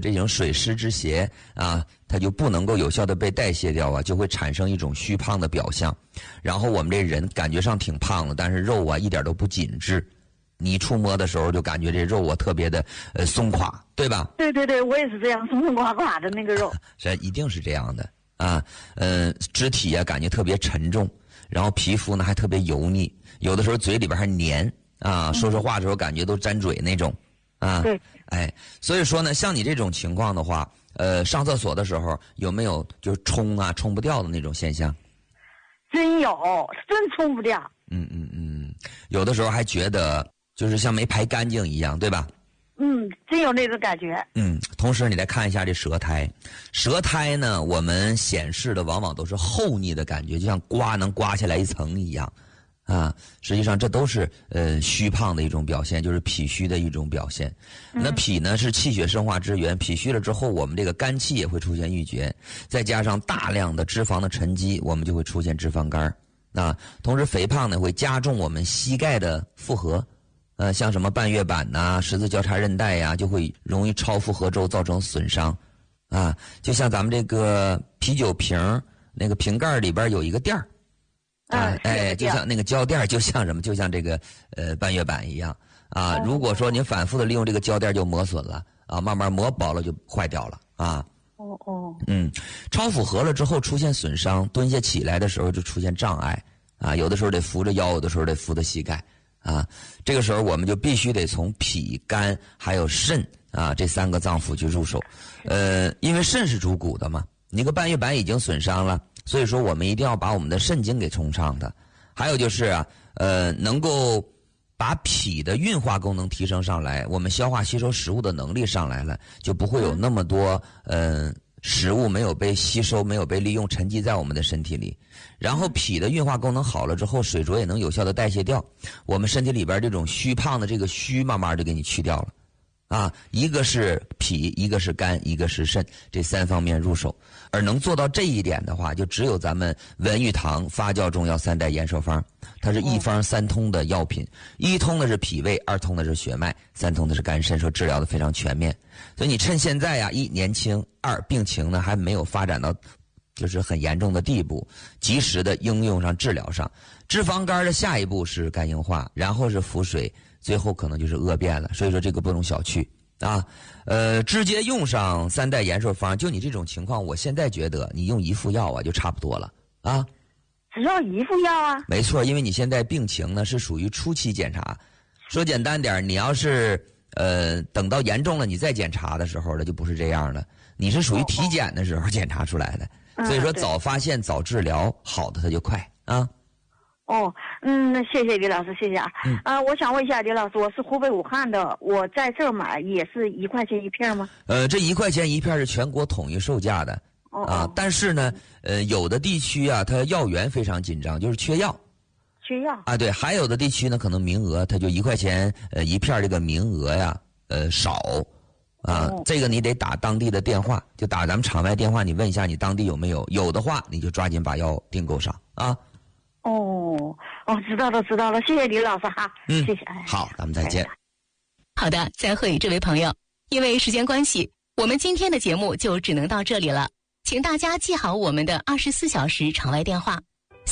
这种水湿之邪啊，它就不能够有效的被代谢掉啊，就会产生一种虚胖的表象。然后我们这人感觉上挺胖的，但是肉啊一点都不紧致。你触摸的时候就感觉这肉啊特别的松垮，对吧？ 对对对，我也是这样，松松垮垮的那个肉。 这一定是这样的啊。肢体啊感觉特别沉重，然后皮肤呢还特别油腻，有的时候嘴里边还黏啊，说话的时候感觉都沾嘴那种啊。 对。 哎，所以说呢，像你这种情况的话，上厕所的时候有没有就是冲不掉的那种现象？ 真有，真冲不掉。 有的时候还觉得就是像没排干净一样，对吧？ 真有那种感觉。 同时你再看一下这舌苔，舌苔呢，我们显示的往往都是厚腻的感觉，就像能刮下来一层一样，啊，实际上这都是虚胖的一种表现，就是脾虚的一种表现。那脾呢是气血生化之源，脾虚了之后，我们这个肝气也会出现郁结，再加上大量的脂肪的沉积，我们就会出现脂肪肝。同时肥胖呢会加重我们膝盖的负荷。像什么半月板呐、十字交叉韧带呀，就会容易超负荷之后造成损伤，啊，就像咱们这个啤酒瓶那个瓶盖里边有一个垫儿，就像那个胶垫，就像什么，就像这个半月板一样啊。如果说您反复的利用这个胶垫，就磨损了啊，慢慢磨薄了就坏掉了啊。超负荷了之后出现损伤，蹲下起来的时候就出现障碍啊，有的时候得扶着腰，有的时候得扶着膝盖。这个时候我们就必须得从脾、肝还有肾啊这三个脏腑去入手，因为肾是主骨的嘛，你个半月板已经损伤了，所以说我们一定要把我们的肾经给冲畅的。还有就是能够把脾的运化功能提升上来，我们消化吸收食物的能力上来了，就不会有那么多食物没有被吸收、没有被利用，沉积在我们的身体里。然后脾的运化功能好了之后，水浊也能有效的代谢掉，我们身体里边这种虚胖的这个虚慢慢就给你去掉了啊。一个是脾，一个是肝，一个是肾，这三方面入手。而能做到这一点的话，就只有咱们文玉堂发酵中药三代延寿方，它是一方三通的药品，一通的是脾胃，二通的是血脉，三通的是肝肾，说治疗的非常全面。所以你趁现在一年轻，二病情呢还没有发展到就是很严重的地步，及时的应用上治疗上。脂肪肝的下一步是肝硬化，然后是腹水，最后可能就是恶变了。所以说这个不容小觑啊。直接用上三代延寿方，就你这种情况，我现在觉得你用一副药就差不多了啊。 只要一副药啊？ 没错，因为你现在病情呢是属于初期检查。说简单点，你要是等到严重了你再检查的时候呢，就不是这样的。你是属于体检的时候检查出来的。所以说早发现早治疗，好的它就快啊。 那谢谢李老师，谢谢啊。我想问一下李老师，我是湖北武汉的，我在这儿买也是1块钱一片吗？这 1块钱一片是全国统一售价的但是呢，有的地区它药源非常紧张，就是缺药。 缺药啊？对，还有的地区呢，可能名额它就1块钱一片这个名额少。这个你得打当地的电话，就打咱们场外电话，你问一下你当地有没有，有的话你就抓紧把药订购上啊。 知道了，谢谢李老师哈。谢谢。 好，咱们再见。 好的，再会，这位朋友。因为时间关系，我们今天的节目就只能到这里了，请大家记好我们的24小时场外电话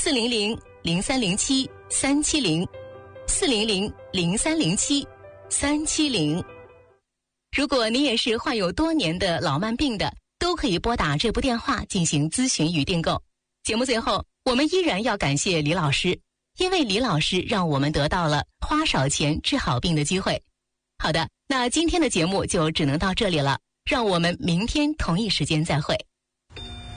：400-0307-370，400-0307-370。如果你也是患有多年的老慢病的，都可以拨打这部电话进行咨询与订购。节目最后，我们依然要感谢李老师，因为李老师让我们得到了花少钱治好病的机会。好的，那今天的节目就只能到这里了，让我们明天同一时间再会。